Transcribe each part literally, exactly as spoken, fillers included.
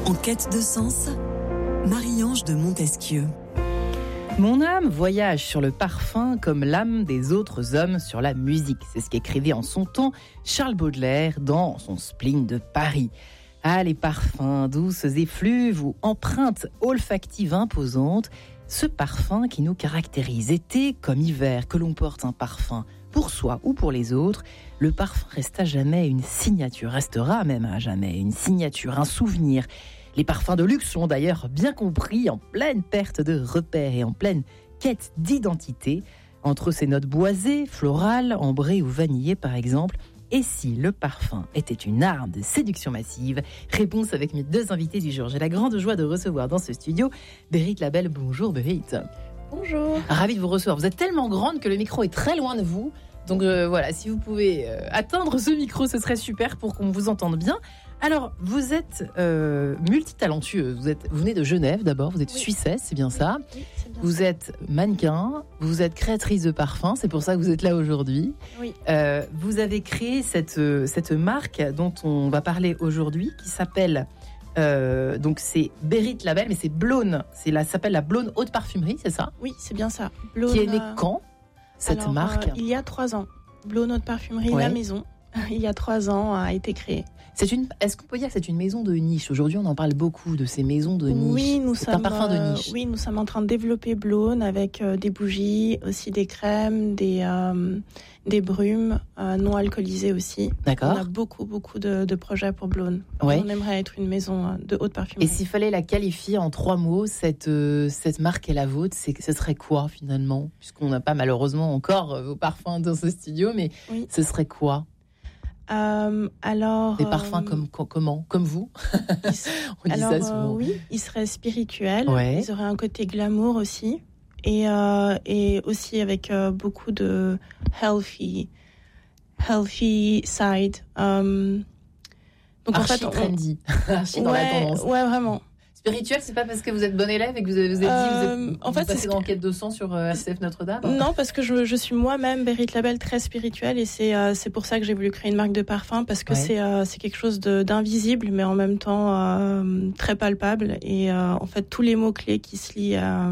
En quête de sens, Marie-Ange de Montesquieu. Mon âme voyage sur le parfum comme l'âme des autres hommes sur la musique. C'est ce qu'écrivait en son temps Charles Baudelaire dans son Spleen de Paris. Ah, les parfums, douces effluves ou empreintes olfactives imposantes, ce parfum qui nous caractérise, été comme hiver, que l'on porte un parfum pour soi ou pour les autres, le parfum reste à jamais une signature, restera même à jamais une signature, un souvenir. Les parfums de luxe sont d'ailleurs bien compris, en pleine perte de repères et en pleine quête d'identité. Entre ces notes boisées, florales, ambrées ou vanillées par exemple, et si le parfum était une arme de séduction massive? Réponse avec mes deux invités du jour. J'ai la grande joie de recevoir dans ce studio Bérite Labelle. Bonjour Bérite. Bonjour. Ravie de vous recevoir. Vous êtes tellement grande que le micro est très loin de vous. Donc euh, voilà, si vous pouvez euh, atteindre ce micro, ce serait super pour qu'on vous entende bien. Alors, vous êtes euh, multitalentueuse. Vous, êtes, vous venez de Genève d'abord, vous êtes oui. Suissesse, c'est bien ça. Oui, c'est bien vous ça. êtes mannequin, vous êtes créatrice de parfums, c'est pour ça que vous êtes là aujourd'hui. Oui. Euh, vous avez créé cette, cette marque dont on va parler aujourd'hui, qui s'appelle... Euh, donc c'est Bérite Labelle, mais c'est Blône. C'est la, ça s'appelle la Blône Haute Parfumerie, c'est ça? Oui, c'est bien ça. Blône, qui est née quand, cette alors, marque euh, Il y a trois ans. Blône Haute Parfumerie, ouais. la maison, il y a trois ans, a été créée. C'est une, est-ce qu'on peut dire que c'est une maison de niche? Aujourd'hui, on en parle beaucoup de ces maisons de niche. Oui, nous c'est sommes, un parfum de niche. Euh, oui, nous sommes en train de développer Blône avec euh, des bougies, aussi des crèmes, des, euh, des brumes euh, non alcoolisées aussi. D'accord. On a beaucoup, beaucoup de, de projets pour Blône. Ouais. On aimerait être une maison de haute parfumerie. Et s'il fallait la qualifier en trois mots, cette, euh, cette marque est la vôtre, c'est, ce serait quoi finalement? Puisqu'on n'a pas malheureusement encore euh, vos parfums dans ce studio, mais oui. ce serait quoi? Euh, alors, des parfums euh, comme, comme comment? Comme vous? On dit alors, ça souvent. Euh, oui, ils seraient spirituels. Ouais. Ils auraient un côté glamour aussi. Et, euh, et aussi avec euh, beaucoup de healthy, healthy side. Um, donc Archi en fait, on... trendy. Archi dans ouais, la tendance. Ouais, vraiment. Spirituel, c'est pas parce que vous êtes bon élève et que vous avez, vous avez dit Euh, vous êtes en fait, vous passez c'est... dans Enquête de sang sur euh, R C F Notre-Dame? Non, parce que je, je suis moi-même Bérite Labelle très spirituelle et c'est, euh, c'est pour ça que j'ai voulu créer une marque de parfum parce que ouais. c'est, euh, c'est quelque chose de, d'invisible mais en même temps euh, très palpable et euh, en fait tous les mots-clés qui se lient à,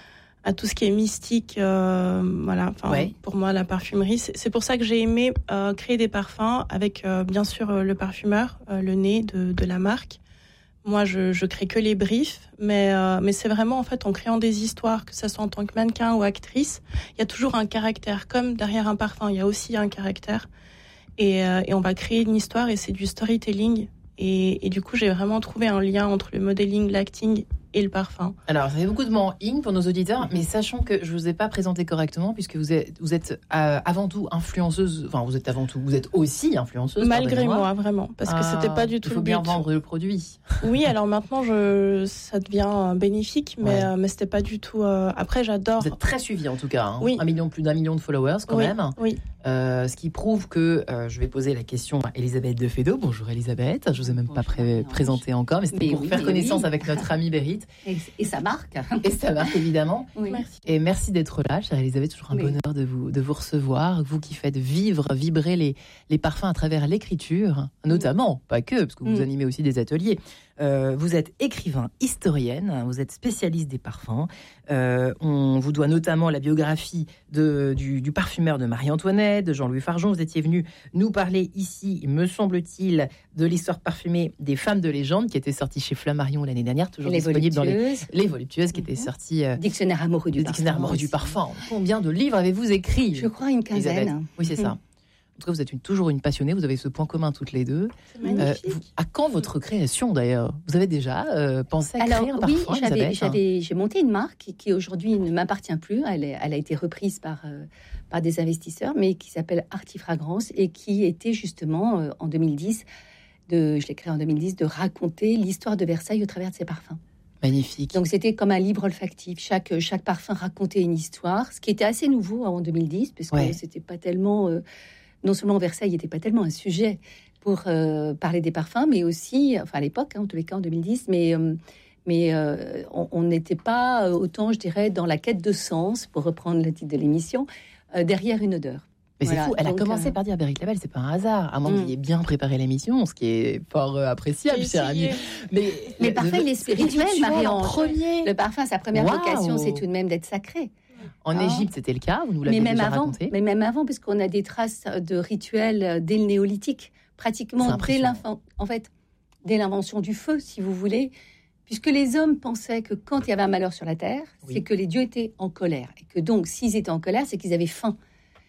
à tout ce qui est mystique, euh, voilà, enfin ouais. pour moi la parfumerie, c'est, c'est pour ça que j'ai aimé euh, créer des parfums avec euh, bien sûr euh, le parfumeur, euh, le nez de, de la marque. Moi, je, je crée que les briefs, mais, euh, mais c'est vraiment en fait en créant des histoires, que ce soit en tant que mannequin ou actrice, il y a toujours un caractère. Comme derrière un parfum, il y a aussi un caractère. Et, euh, et on va créer une histoire et c'est du storytelling. Et, et du coup, j'ai vraiment trouvé un lien entre le modeling, l'acting et le parfum. Alors, ça fait beaucoup de mots en ing pour nos auditeurs, mm-hmm. mais sachant que je ne vous ai pas présenté correctement, puisque vous êtes, vous êtes euh, avant tout influenceuse, enfin, vous êtes avant tout, vous êtes aussi influenceuse. Malgré moi, vraiment, parce que ah, c'était pas du tout le but. Il faut bien vendre le produit. Oui, alors maintenant, je, ça devient bénéfique, mais, ouais. euh, mais c'était pas du tout... Euh... Après, j'adore... Vous êtes très suivi, en tout cas. Hein. Oui. Un million, plus d'un million de followers, quand oui. même. Oui. Euh, ce qui prouve que, euh, je vais poser la question à Elisabeth de Fédot. Bonjour Elisabeth, je ne vous ai même Bonjour, pas pré- présentée encore, mais c'était mais pour oui, faire connaissance oui. avec notre amie Bérite. Et, et sa marque. Et sa marque, évidemment. Oui. Merci. Et merci d'être là, chère Elisabeth, toujours un oui. bonheur de vous, de vous recevoir. Vous qui faites vivre, vibrer les, les parfums à travers l'écriture, notamment, pas que, parce que vous mm. animez aussi des ateliers. Euh, vous êtes écrivain, historienne, vous êtes spécialiste des parfums. Euh, on vous doit notamment la biographie de, du, du parfumeur de Marie-Antoinette, de Jean-Louis Fargeon. Vous étiez venu nous parler ici, me semble-t-il, de l'histoire parfumée des femmes de légende qui était sortie chez Flammarion l'année dernière, toujours les disponible dans les les voluptueuses qui mm-hmm. étaient sorties. Euh, Dictionnaire amoureux du le parfum. Dictionnaire amoureux du parfum. Combien de livres avez-vous écrit? Je crois une quinzaine. Elisabeth. Oui, c'est ça. En tout cas, vous êtes une, toujours une passionnée, vous avez ce point commun toutes les deux. C'est magnifique. Euh, vous, à quand votre création d'ailleurs? Vous avez déjà euh, pensé à Alors, créer un parfum? Oui, j'avais, Elisabeth, j'avais, j'ai monté une marque qui, qui aujourd'hui ne m'appartient plus. Elle, est, elle a été reprise par, euh, par des investisseurs, mais qui s'appelle Artifragrance et qui était justement euh, en deux mille dix, de, je l'ai créée en deux mille dix, de raconter l'histoire de Versailles au travers de ses parfums. Magnifique. Donc c'était comme un livre olfactif. Chaque, chaque parfum racontait une histoire, ce qui était assez nouveau en deux mille dix, parce que ouais. c'était pas tellement... Euh, non seulement Versailles n'était pas tellement un sujet pour euh, parler des parfums, mais aussi, enfin à l'époque, hein, en tous les cas en deux mille dix, mais, euh, mais euh, on n'était pas autant, je dirais, dans la quête de sens, pour reprendre le titre de l'émission, euh, derrière une odeur. Mais Voilà, c'est fou, elle donc, a commencé euh... par dire Berit Label, c'est pas un hasard, à moins mm. que vous ayez bien préparé l'émission, ce qui est fort euh, appréciable, cher ami. Mais, mais le parfum, il est spirituel, Marie-Ange. Premier. Le parfum, sa première wow. vocation, c'est tout de même d'être sacré. En Égypte, c'était le cas, vous nous l'avez mais déjà même avant, raconté. Mais même avant, puisqu'on a des traces de rituels dès le néolithique, pratiquement dès, en fait, dès l'invention du feu, si vous voulez, puisque les hommes pensaient que quand il y avait un malheur sur la terre, oui. c'est que les dieux étaient en colère. Et que donc, s'ils étaient en colère, c'est qu'ils avaient faim.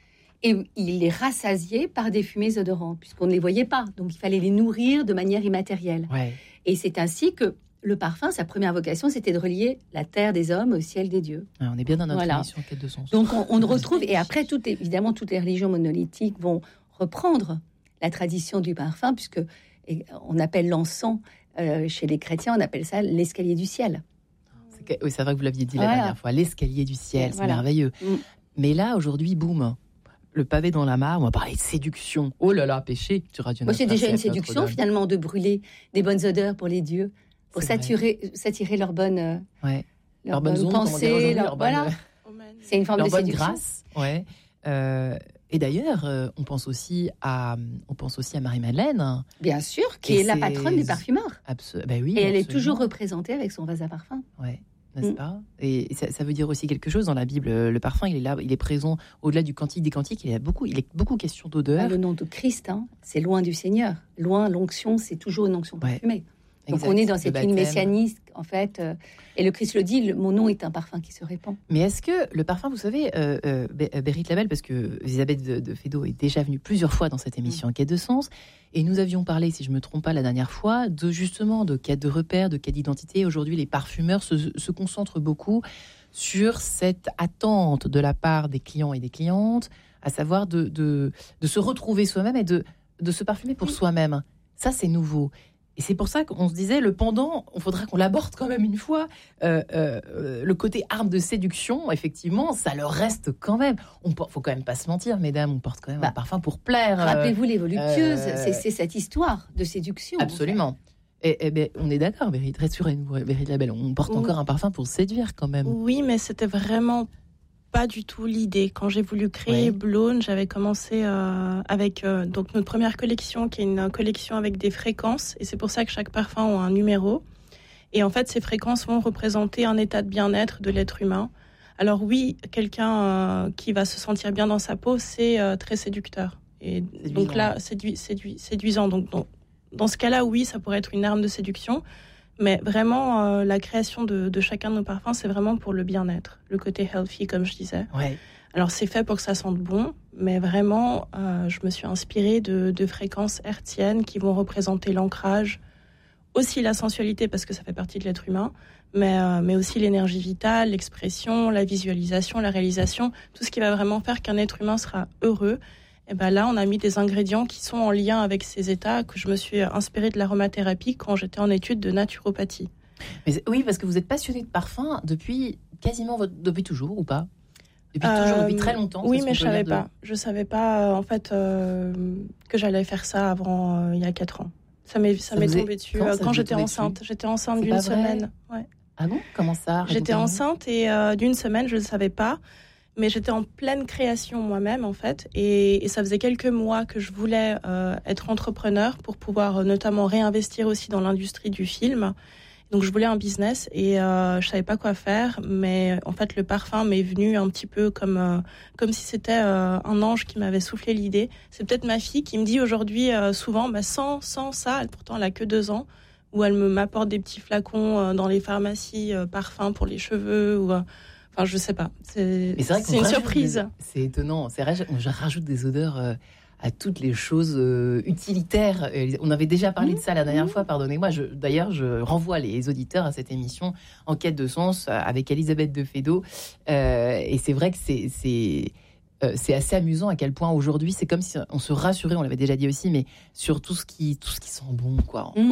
Et ils les rassasiaient par des fumées odorantes, puisqu'on ne les voyait pas. Donc, il fallait les nourrir de manière immatérielle. Ouais. Et c'est ainsi que le parfum, sa première vocation, c'était de relier la terre des hommes au ciel des dieux. Ouais, on est bien dans notre voilà. émission Quête de sens. Donc, on, on retrouve... Et après, tout, évidemment, toutes les religions monolithiques vont reprendre la tradition du parfum, puisque et, on appelle l'encens, euh, chez les chrétiens, on appelle ça l'escalier du ciel. C'est que, oui, c'est vrai que vous l'aviez dit voilà. la dernière fois, l'escalier du ciel, c'est voilà. merveilleux. Mm. Mais là, aujourd'hui, boum, le pavé dans la mare, on va parler de séduction. Oh là là, péché sur Radio Moi, c'est déjà une séduction, finalement, de brûler des bonnes odeurs pour les dieux, pour s'attirer, s'attirer leurs bonnes, euh, ouais. leurs bonnes bonnes pensées. Leur, leur voilà. Bonne... C'est une forme leur de bonne séduction. Grâce. Ouais. Euh, et d'ailleurs, euh, on pense aussi à, on pense aussi à Marie-Madeleine. Bien sûr, qui est, est la patronne des parfumeurs. Absol- ben oui, et elle absolument. est toujours représentée avec son vase à parfum. Ouais. N'est-ce mm. pas ? Et ça, ça veut dire aussi quelque chose dans la Bible. Le parfum, il est là, il est présent au-delà du cantique des cantiques. Il y a beaucoup, il est beaucoup question d'odeur. Ah, le nom de Christ, hein, c'est loin du Seigneur. Loin, l'onction, c'est toujours une onction parfumée. Ouais. Donc exact. On est dans cette ligne messianique, en fait. Euh, et le Christ le dit, le, mon nom est un parfum qui se répand. Mais est-ce que le parfum, vous savez, euh, euh, Berit Label, parce que Elisabeth de, de Fédot est déjà venue plusieurs fois dans cette émission mmh. Quête de sens, et nous avions parlé, si je ne me trompe pas la dernière fois, de justement de quête de repères, de quête d'identité. Aujourd'hui, les parfumeurs se, se concentrent beaucoup sur cette attente de la part des clients et des clientes, à savoir de, de, de se retrouver soi-même et de, de se parfumer pour mmh. soi-même. Ça, c'est nouveau. Et c'est pour ça qu'on se disait, le pendant, il faudra qu'on l'aborde quand même une fois. Euh, euh, le côté arme de séduction, effectivement, ça leur reste quand même. Il ne faut quand même pas se mentir, mesdames, on porte quand même bah, un parfum pour plaire. Rappelez-vous les voluptueuses, euh, c'est, c'est cette histoire de séduction. Absolument. En fait. Et, et ben, on est d'accord, Berit, rassurez-nous, Berit Label, on porte oui. encore un parfum pour séduire quand même. Oui, mais c'était vraiment pas du tout l'idée. Quand j'ai voulu créer oui. Blonde, j'avais commencé euh, avec euh, donc notre première collection, qui est une collection avec des fréquences, et c'est pour ça que chaque parfum a un numéro. Et en fait, ces fréquences vont représenter un état de bien-être de l'être humain. Alors oui, quelqu'un euh, qui va se sentir bien dans sa peau, c'est euh, très séducteur. Et séduisant. Donc là, séduit, séduit, séduisant. Donc, donc dans ce cas-là, oui, ça pourrait être une arme de séduction. Mais vraiment, euh, la création de, de chacun de nos parfums, c'est vraiment pour le bien-être, le côté healthy, comme je disais. Ouais. Alors, c'est fait pour que ça sente bon, mais vraiment, euh, je me suis inspirée de, de fréquences hertziennes qui vont représenter l'ancrage, aussi la sensualité, parce que ça fait partie de l'être humain, mais, euh, mais aussi l'énergie vitale, l'expression, la visualisation, la réalisation, tout ce qui va vraiment faire qu'un être humain sera heureux. Et ben là, on a mis des ingrédients qui sont en lien avec ces états, que je me suis inspirée de l'aromathérapie quand j'étais en études de naturopathie. Mais oui, parce que vous êtes passionnée de parfum depuis quasiment votre, depuis toujours ou pas ? Depuis euh, toujours, depuis très longtemps. Oui, mais je savais de... pas. Je savais pas en fait euh, que j'allais faire ça avant euh, il y a quatre ans. Ça m'est ça, ça m'est tombé est... dessus quand, quand j'étais enceinte. Dessus j'étais enceinte d'une semaine. Ouais. Ah bon ? Comment ça ? J'étais enceinte et euh, d'une semaine, je ne savais pas. Mais j'étais en pleine création moi-même, en fait. Et, et ça faisait quelques mois que je voulais euh, être entrepreneur pour pouvoir euh, notamment réinvestir aussi dans l'industrie du film. Donc, je voulais un business et euh, je savais pas quoi faire. Mais en fait, le parfum m'est venu un petit peu comme, euh, comme si c'était euh, un ange qui m'avait soufflé l'idée. C'est peut-être ma fille qui me dit aujourd'hui euh, souvent, bah, sans, sans ça, elle, pourtant elle a que deux ans, où elle me m'apporte des petits flacons euh, dans les pharmacies, euh, parfums pour les cheveux ou... Euh, Enfin, je sais pas. C'est, c'est, vrai c'est une surprise. Des... C'est étonnant. C'est vrai, on rajoute des odeurs euh, à toutes les choses euh, utilitaires. On avait déjà parlé mmh. de ça la dernière mmh. fois, pardonnez-moi. Je, d'ailleurs, je renvoie les auditeurs à cette émission En quête de sens avec Elisabeth de Fédot. Euh, et c'est vrai que c'est... c'est... Euh, c'est assez amusant à quel point aujourd'hui, c'est comme si on se rassurait, on l'avait déjà dit aussi, mais sur tout ce qui, tout ce qui sent bon, quoi. Mmh.